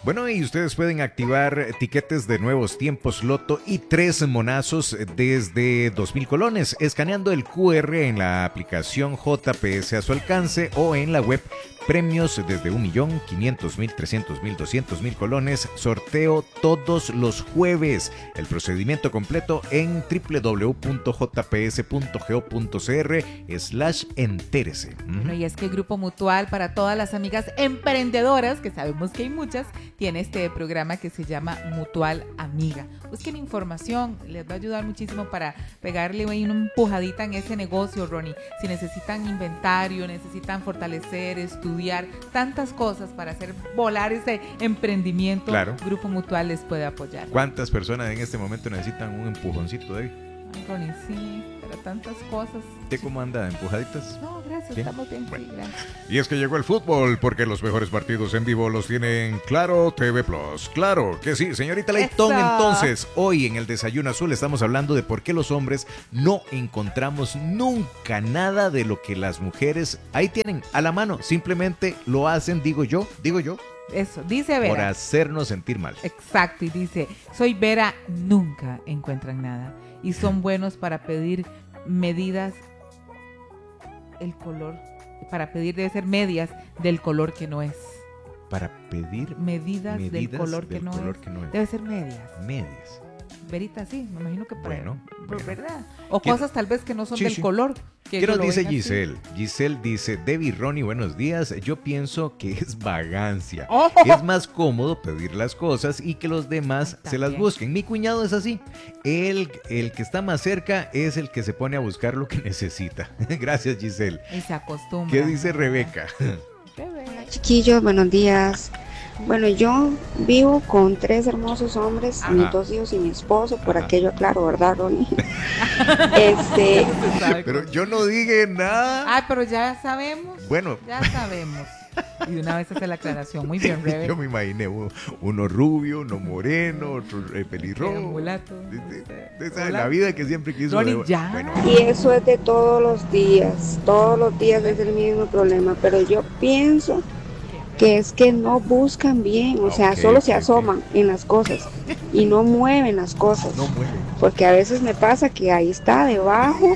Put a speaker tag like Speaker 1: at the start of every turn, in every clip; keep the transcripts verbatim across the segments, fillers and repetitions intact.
Speaker 1: Bueno, y ustedes pueden activar tiquetes de Nuevos Tiempos Loto y tres monazos desde dos mil colones, escaneando el Q R en la aplicación J P S a su alcance o en la web. Premios desde un millón, quinientos mil, trescientos mil, doscientos mil colones. Sorteo todos los jueves. El procedimiento completo en w w w punto j p s punto go punto c r slash entérese.
Speaker 2: Bueno, y es que el Grupo Mutual, para todas las amigas emprendedoras, que sabemos que hay muchas, tiene este programa que se llama Mutual Amiga. Busquen información, les va a ayudar muchísimo para pegarle una empujadita en ese negocio, Ronnie. Si necesitan inventario, necesitan fortalecer, estudiar, tantas cosas para hacer volar ese emprendimiento,
Speaker 1: claro.
Speaker 2: Grupo Mutual les puede apoyar.
Speaker 1: ¿Cuántas personas en este momento necesitan un empujoncito, David?
Speaker 2: Ay, Ronnie, sí, pero tantas cosas.
Speaker 1: ¿Usted cómo anda? ¿Empujaditas?
Speaker 2: No, gracias,
Speaker 1: ¿Bien?
Speaker 2: estamos bien,
Speaker 1: Bueno.
Speaker 2: sí, gracias.
Speaker 1: Y es que llegó el fútbol, porque los mejores partidos en vivo los tienen Claro T V Plus. Claro que sí, señorita Leitón.
Speaker 2: ¡Eso!
Speaker 1: Entonces, hoy en el Desayuno Azul estamos hablando de por qué los hombres no encontramos nunca nada de lo que las mujeres ahí tienen a la mano. Simplemente lo hacen, digo yo, digo yo,
Speaker 2: Eso, dice Vera.
Speaker 1: por hacernos sentir mal.
Speaker 2: Exacto, y dice, soy Vera, nunca encuentran nada. Y son buenos para pedir medidas, el color, para pedir debe ser medias del color que no es.
Speaker 1: Para pedir
Speaker 2: Medidas,
Speaker 1: medidas
Speaker 2: del color,
Speaker 1: del
Speaker 2: que, no
Speaker 1: color
Speaker 2: es.
Speaker 1: que no es.
Speaker 2: Debe ser medias.
Speaker 1: Medias.
Speaker 2: Verita, sí, me imagino que para,
Speaker 1: Bueno, bueno.
Speaker 2: ¿verdad? O
Speaker 1: ¿Quién?
Speaker 2: cosas tal vez que no son
Speaker 1: Sí,
Speaker 2: del
Speaker 1: sí.
Speaker 2: color. Que
Speaker 1: ¿Qué
Speaker 2: ellos
Speaker 1: nos
Speaker 2: lo
Speaker 1: dice
Speaker 2: ven así.
Speaker 1: Giselle? Giselle dice, Debbie, Ronnie, buenos días. Yo pienso que es vagancia.
Speaker 2: ¡Oh!
Speaker 1: Es más cómodo pedir las cosas y que los demás
Speaker 2: También.
Speaker 1: se las busquen. Mi cuñado es así. Él, el que está más cerca es el que se pone a buscar lo que necesita. Gracias, Giselle.
Speaker 2: Y se acostumbra.
Speaker 1: ¿Qué dice Rebeca?
Speaker 2: Rebeca.
Speaker 3: Chiquillos, buenos días. Bueno, yo vivo con tres hermosos hombres,
Speaker 1: Ajá.
Speaker 3: mis dos hijos y mi esposo, por
Speaker 1: Ajá.
Speaker 3: aquello, claro, ¿verdad, Ronnie? este,
Speaker 2: Se sabe
Speaker 1: Pero
Speaker 2: cómo-
Speaker 1: yo no dije nada.
Speaker 2: Ay, pero ya sabemos.
Speaker 1: Bueno,
Speaker 2: Ya sabemos. Y de una vez hace la aclaración. Muy bien, Rebeca.
Speaker 1: yo me imaginé uno, uno rubio, uno moreno, otro eh,
Speaker 2: Era
Speaker 1: pelirrojo.
Speaker 2: mulato.
Speaker 1: De, de- de esa,
Speaker 2: Hola.
Speaker 1: la vida que siempre quiso.
Speaker 2: Ronnie,
Speaker 1: de-
Speaker 2: ya.
Speaker 1: Bueno,
Speaker 3: y eso es de todos los días, todos los días es el mismo problema, pero yo pienso que es que no buscan bien, o sea,
Speaker 1: Ok,
Speaker 3: solo
Speaker 1: ok,
Speaker 3: se
Speaker 1: ok.
Speaker 3: asoman en las cosas y no mueven las cosas.
Speaker 1: no muere.
Speaker 3: Porque a veces me pasa que ahí está debajo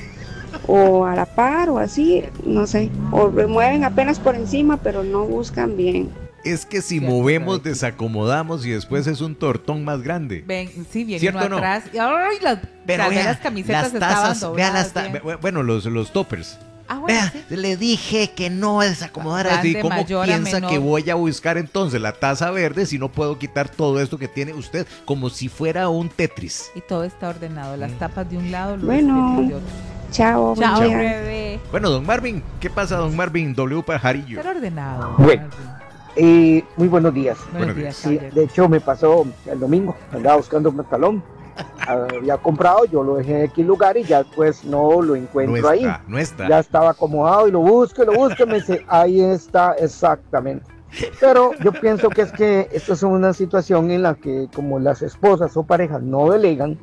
Speaker 3: o a la par o así, no sé, o remueven apenas por encima pero no buscan bien.
Speaker 1: Es que si
Speaker 2: Cierto,
Speaker 1: movemos,
Speaker 2: Rebeca.
Speaker 1: desacomodamos y después es un tortón más grande.
Speaker 2: Ven, sí, viene
Speaker 1: ¿Cierto
Speaker 2: uno
Speaker 1: o no?
Speaker 2: atrás. Y ay, las,
Speaker 1: Pero
Speaker 2: tal vez
Speaker 1: vea,
Speaker 2: las camisetas
Speaker 1: las
Speaker 2: estaban
Speaker 1: tazas, vea
Speaker 2: dobladas.
Speaker 1: las ta-
Speaker 2: bien.
Speaker 1: ve- bueno, los, los toppers.
Speaker 2: Ah, bueno,
Speaker 1: Vea,
Speaker 2: sí.
Speaker 1: le dije que no desacomodara.
Speaker 2: Van
Speaker 1: ¿Y
Speaker 2: de
Speaker 1: cómo
Speaker 2: mayor a
Speaker 1: piensa
Speaker 2: menor.
Speaker 1: que voy a buscar entonces la taza verde si no puedo quitar todo esto que tiene usted como si fuera un Tetris?
Speaker 2: Y todo está ordenado. Las
Speaker 1: Mm.
Speaker 2: tapas de un lado, los
Speaker 3: Bueno.
Speaker 2: stickers de otro.
Speaker 3: Chao, buen
Speaker 2: Chao,
Speaker 3: día.
Speaker 2: bebé.
Speaker 1: Bueno, don Marvin, ¿qué pasa, don Marvin? W Pajarillo.
Speaker 2: Pero ordenado.
Speaker 4: Bueno.
Speaker 2: Marvin.
Speaker 4: Eh, muy buenos días.
Speaker 2: Buenos
Speaker 1: Buenos
Speaker 2: días,
Speaker 4: Sí,
Speaker 2: caballero.
Speaker 4: de hecho me pasó el domingo, andaba buscando un pantalón, había comprado, yo lo dejé en X lugar y ya pues no lo encuentro
Speaker 1: No
Speaker 4: ahí.
Speaker 1: está, no está.
Speaker 4: Ya estaba acomodado y lo busco, y lo busco, y me dice, ahí está exactamente. Pero yo pienso que es que esto es una situación en la que como las esposas o parejas no delegan,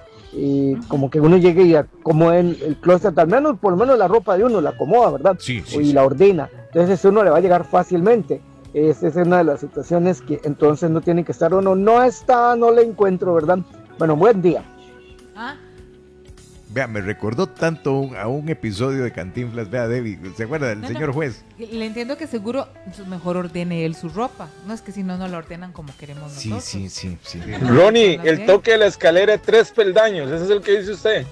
Speaker 4: y como que uno llegue y acomoda el, el closet, al menos por lo menos la ropa de uno la acomoda, ¿verdad?
Speaker 1: Sí, sí,
Speaker 4: y
Speaker 1: sí.
Speaker 4: la ordena, entonces uno le va a llegar fácilmente. Esa es una de las situaciones que entonces no tiene que estar uno, no está, no le encuentro, ¿verdad? Bueno, buen día.
Speaker 2: Ah,
Speaker 1: Vea, me recordó tanto un- a un episodio de Cantinflas. Vea, Debbie, ¿se acuerda del
Speaker 2: No,
Speaker 1: señor
Speaker 2: no.
Speaker 1: juez?
Speaker 2: le entiendo que seguro mejor ordene él su ropa. No es que si no, no la ordenan como queremos
Speaker 1: Sí,
Speaker 2: nosotros.
Speaker 1: sí, sí, sí.
Speaker 5: Ronnie,
Speaker 2: Habla
Speaker 5: el
Speaker 2: bien.
Speaker 5: toque de la escalera de tres peldaños, ese es el que dice usted.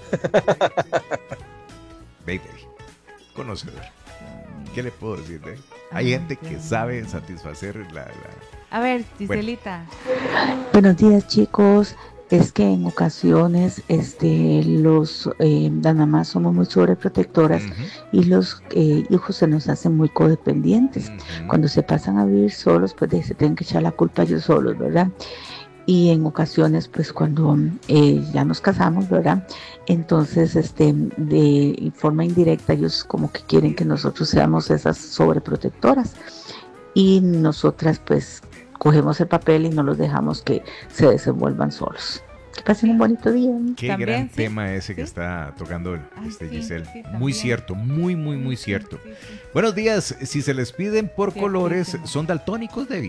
Speaker 1: Ve, Debbie, conocedor. ¿Qué le puedo decir, Debbie? Hay gente que sabe satisfacer la... la...
Speaker 2: A ver, Giselita.
Speaker 6: Buenos días, chicos. Es que en ocasiones este, los, eh, las mamás somos muy sobreprotectoras
Speaker 1: Ujú,
Speaker 6: y los eh, hijos se nos hacen muy codependientes.
Speaker 1: ujú.
Speaker 6: Cuando se pasan a vivir solos, pues de- se tienen que echar la culpa ellos solos, ¿verdad? Y en ocasiones, pues cuando eh, ya nos casamos, ¿verdad? Entonces, este, de forma indirecta, ellos como que quieren que nosotros seamos esas sobreprotectoras. Y nosotras, pues, cogemos el papel y no los dejamos que se desenvuelvan solos. Que pasen un bonito día.
Speaker 1: Qué
Speaker 2: También,
Speaker 1: gran
Speaker 2: sí.
Speaker 1: tema ese que
Speaker 2: Sí.
Speaker 1: está tocando
Speaker 2: Ay,
Speaker 1: este
Speaker 2: sí,
Speaker 1: Giselle.
Speaker 2: sí,
Speaker 1: Muy
Speaker 2: también.
Speaker 1: cierto, muy, muy, muy cierto.
Speaker 2: Sí, sí.
Speaker 1: Buenos días. Si se les piden por
Speaker 2: Ciertísimo.
Speaker 1: colores, ¿son daltónicos, Debbie?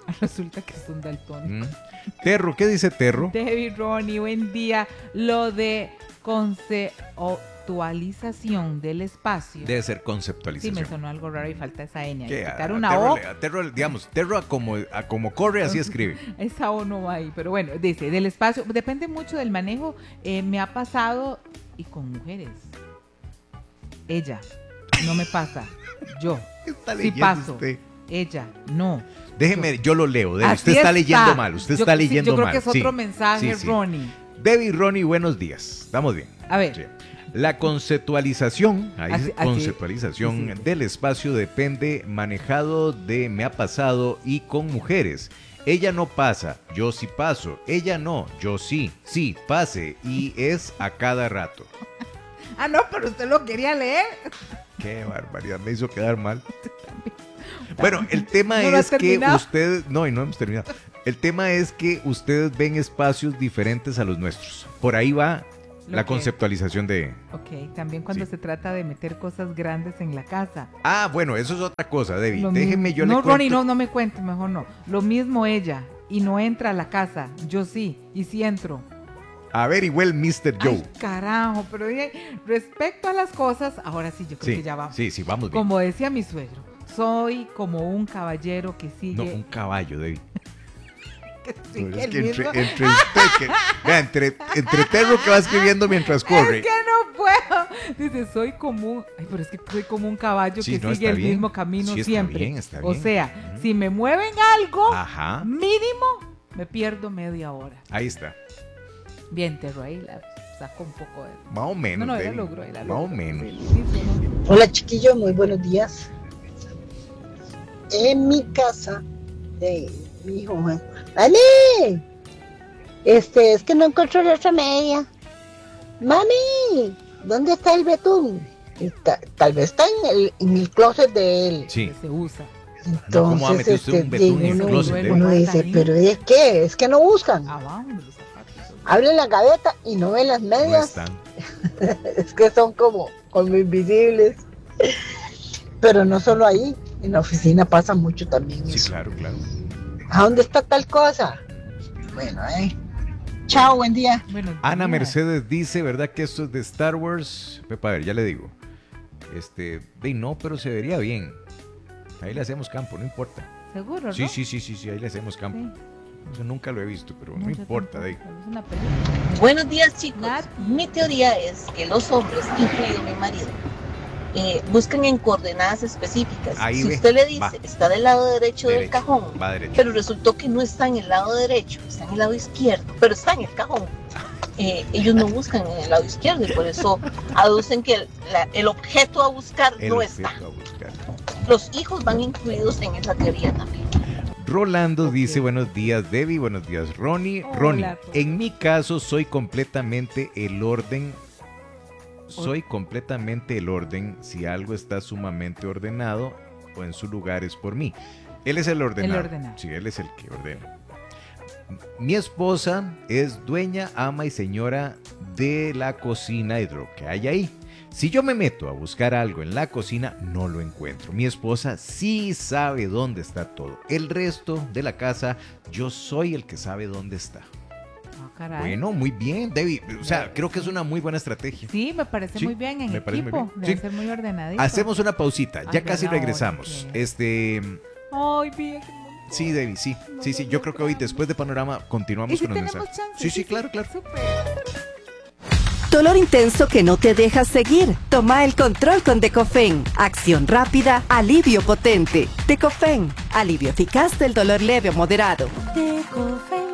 Speaker 2: Resulta que es un daltónico.
Speaker 1: Mm. Terro, ¿qué dice Terro?
Speaker 2: David, Ronnie, buen día. Lo de conceptualización del espacio.
Speaker 1: Debe ser
Speaker 2: Sí,
Speaker 1: conceptualización.
Speaker 2: me sonó algo raro y falta esa ñ. Hay
Speaker 1: ¿Qué?
Speaker 2: que
Speaker 1: A-
Speaker 2: quitar
Speaker 1: a
Speaker 2: una
Speaker 1: Terro
Speaker 2: O.
Speaker 1: le- a Terro, digamos, Terro a como, a como corre, así escribe.
Speaker 2: Esa O no va ahí, pero bueno, dice, del espacio, depende mucho del manejo. Eh, me ha pasado, y con mujeres. Ella, no me pasa. Yo,
Speaker 1: ¿Qué está
Speaker 2: sí
Speaker 1: leyendo
Speaker 2: paso.
Speaker 1: usted?
Speaker 2: Ella, no.
Speaker 1: Déjeme, yo lo leo. Debbie,
Speaker 2: Así
Speaker 1: usted está leyendo mal, usted
Speaker 2: Yo-
Speaker 1: está
Speaker 2: sí,
Speaker 1: leyendo
Speaker 2: Yo creo
Speaker 1: mal.
Speaker 2: que es otro
Speaker 1: Sí,
Speaker 2: mensaje,
Speaker 1: sí, sí.
Speaker 2: Ronnie.
Speaker 1: Debbie, Ronnie, buenos días. Estamos bien.
Speaker 2: A ver.
Speaker 1: Sí. La conceptualización, ahí
Speaker 2: Así-
Speaker 1: dice
Speaker 2: así-
Speaker 1: conceptualización
Speaker 2: sí, sí.
Speaker 1: del espacio depende manejado de me ha pasado y con mujeres. Ella no pasa, yo sí paso. Ella no, yo sí. Sí, pase y es a cada rato.
Speaker 2: Ah, no, pero usted lo quería leer.
Speaker 1: Qué barbaridad, me hizo quedar mal. Bueno, el tema
Speaker 2: ¿No lo has
Speaker 1: es que
Speaker 2: terminado?
Speaker 1: ustedes, no, y no hemos terminado. El tema es que ustedes ven espacios diferentes a los nuestros. Por ahí va
Speaker 2: Lo
Speaker 1: la
Speaker 2: que-
Speaker 1: conceptualización de...
Speaker 2: Ok, también cuando
Speaker 1: Sí.
Speaker 2: se trata de meter cosas grandes en la casa.
Speaker 1: Ah, bueno, eso es otra cosa, Debbie.
Speaker 2: Lo
Speaker 1: Déjeme
Speaker 2: mismo-
Speaker 1: yo
Speaker 2: no,
Speaker 1: le cuento.
Speaker 2: Ronnie, no, no me cuente, mejor no. Lo mismo ella, y no entra a la casa. Yo sí, y sí entro.
Speaker 1: A ver, igual mister Joe.
Speaker 2: Ay, carajo, pero oye, respecto a las cosas, ahora sí, yo creo
Speaker 1: Sí,
Speaker 2: que ya vamos.
Speaker 1: sí, sí, vamos bien.
Speaker 2: Como decía mi suegro, soy como un caballero que sigue...
Speaker 1: No, un caballo, Debbie.
Speaker 2: que
Speaker 1: No,
Speaker 2: sigue
Speaker 1: es
Speaker 2: el
Speaker 1: que entre,
Speaker 2: mismo-
Speaker 1: entre usted, que, vea, entre, entre Terro que va escribiendo mientras corre.
Speaker 2: Es que no puedo. Dice, soy como un... Ay, pero es que soy como un caballo
Speaker 1: Sí,
Speaker 2: que
Speaker 1: no,
Speaker 2: sigue
Speaker 1: está
Speaker 2: el
Speaker 1: bien.
Speaker 2: mismo camino
Speaker 1: Sí, está
Speaker 2: siempre.
Speaker 1: bien, está
Speaker 2: O
Speaker 1: bien.
Speaker 2: sea,
Speaker 1: Ujú.
Speaker 2: si me mueven algo,
Speaker 1: Ajá,
Speaker 2: mínimo, me pierdo media hora.
Speaker 1: ahí está.
Speaker 2: Bien, Terro, ahí la saco un poco de...
Speaker 1: Más o menos,
Speaker 2: No, no, ella
Speaker 1: Debbie.
Speaker 2: logró, ella
Speaker 1: Más
Speaker 2: logró.
Speaker 1: o menos.
Speaker 2: Sí, sí, sí, no.
Speaker 7: Hola chiquillos, muy buenos días. En mi casa, de mi hijo, ¿eh? ¡Mami! Este, es que no encuentro la otra media. ¡Mami! ¿Dónde está el betún? Está- tal vez está en el, en el closet de él.
Speaker 1: Sí.
Speaker 2: Que se usa.
Speaker 1: No, ¿cómo va a meter
Speaker 7: Entonces,
Speaker 1: usted un
Speaker 7: este,
Speaker 1: betún en el
Speaker 7: uno,
Speaker 1: closet,
Speaker 2: Debbie?
Speaker 7: uno dice,
Speaker 2: Ahí.
Speaker 7: pero ¿es qué? Es que no buscan.
Speaker 2: Abajo de los zapatos.
Speaker 7: Abren la gaveta y no ven las
Speaker 1: No
Speaker 7: medias.
Speaker 1: están.
Speaker 7: Es que son como, como invisibles. Pero no solo ahí, en la oficina pasa mucho también
Speaker 1: Sí,
Speaker 7: eso.
Speaker 1: claro, claro.
Speaker 7: ¿A dónde está tal cosa? Bueno, eh. Chao, buen día.
Speaker 2: Bueno,
Speaker 1: Ana
Speaker 2: mira,
Speaker 1: Mercedes dice, ¿verdad que esto es de Star Wars? Pepa, a ver, ya le digo. Este, de no, pero se vería bien. Ahí le hacemos campo, no importa.
Speaker 2: Seguro, ¿no?
Speaker 1: Sí, sí, sí, sí, sí, ahí le hacemos campo.
Speaker 2: Sí.
Speaker 1: Eso nunca lo he visto, pero no,
Speaker 2: No, yo
Speaker 1: importa, de
Speaker 2: tampoco, es una película.
Speaker 8: Buenos días, chicos.
Speaker 2: Nat.
Speaker 8: Mi teoría es que los hombres, incluido mi marido, eh, buscan en coordenadas específicas.
Speaker 1: Ahí
Speaker 8: si
Speaker 1: ve,
Speaker 8: usted le dice,
Speaker 1: va.
Speaker 8: está del lado derecho, del
Speaker 1: Derecho,
Speaker 8: cajón,
Speaker 1: va derecho.
Speaker 8: pero resultó que no está en el lado derecho, está en el lado izquierdo, pero está en el cajón. Eh, ellos no buscan en el lado izquierdo y por eso aducen que el, la- el objeto a buscar
Speaker 1: El
Speaker 8: no
Speaker 1: objeto
Speaker 8: está.
Speaker 1: a buscar.
Speaker 8: Los hijos van incluidos en esa teoría también.
Speaker 1: Rolando
Speaker 2: Ok.
Speaker 1: dice, buenos días, Debbie, buenos días, Ronnie.
Speaker 2: Hola,
Speaker 1: Ronnie,
Speaker 2: Rolando.
Speaker 1: en mi caso soy completamente el orden. Soy completamente el orden. Si algo está sumamente ordenado o en su lugar es por mí. Él es el ordenado.
Speaker 2: El ordenado.
Speaker 1: Sí, él es el que ordena. Mi esposa es dueña, ama y señora de la cocina y de lo que hay ahí. Si yo me meto a buscar algo en la cocina, no lo encuentro. Mi esposa sí sabe dónde está todo. El resto de la casa, yo soy el que sabe dónde está.
Speaker 2: Ah, caray.
Speaker 1: Bueno, muy bien, Debbie. O sea, creo que es una muy buena estrategia.
Speaker 2: Sí, me parece
Speaker 1: Sí,
Speaker 2: muy bien en
Speaker 1: me parece muy
Speaker 2: equipo.
Speaker 1: bien.
Speaker 2: Debe
Speaker 1: Sí.
Speaker 2: ser muy ordenadito.
Speaker 1: Hacemos una pausita, ya
Speaker 2: Ay,
Speaker 1: casi
Speaker 2: ya la hora,
Speaker 1: regresamos.
Speaker 2: ¿qué?
Speaker 1: Este,
Speaker 2: Ay, bien.
Speaker 1: sí, Debbie, sí. Sí, sí, yo creo que hoy después de Panorama
Speaker 2: ¿Y
Speaker 1: continuamos
Speaker 2: si
Speaker 1: con los
Speaker 2: tenemos
Speaker 1: mensajes.
Speaker 2: chance?
Speaker 1: Sí, sí, claro, claro.
Speaker 2: Súper.
Speaker 9: Dolor intenso que no te deja seguir. Toma el control con Decofen. Acción rápida, alivio potente. Decofen, alivio eficaz del dolor leve o moderado. Decofen.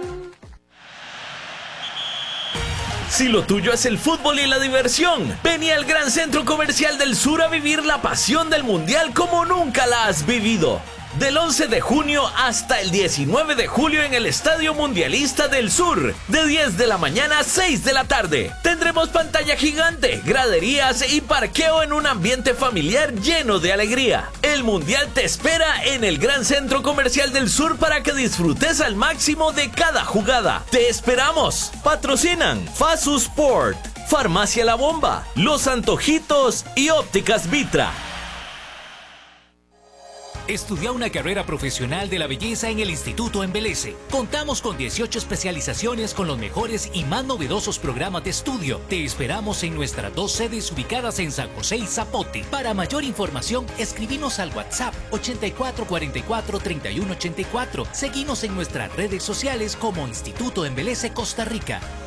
Speaker 10: Si lo tuyo es el fútbol y la diversión, vení al Gran Centro Comercial del Sur a vivir la pasión del Mundial como nunca la has vivido. Del once de junio hasta el diecinueve de julio en el Estadio Mundialista del Sur, de diez de la mañana a seis de la tarde. Tendremos pantalla gigante, graderías y parqueo en un ambiente familiar lleno de alegría. El Mundial te espera en el Gran Centro Comercial del Sur para que disfrutes al máximo de cada jugada. ¡Te esperamos! Patrocinan Fasu Sport, Farmacia La Bomba, Los Antojitos y Ópticas Vitra.
Speaker 11: Estudia una carrera profesional de la belleza en el Instituto Embeleze. Contamos con dieciocho especializaciones con los mejores y más novedosos programas de estudio. Te esperamos en nuestras dos sedes ubicadas en San José y Zapote. Para mayor información, escribinos al WhatsApp ochenta y cuatro cuarenta y cuatro treinta y uno ochenta y cuatro. Seguinos en nuestras redes sociales como Instituto Embeleze Costa Rica.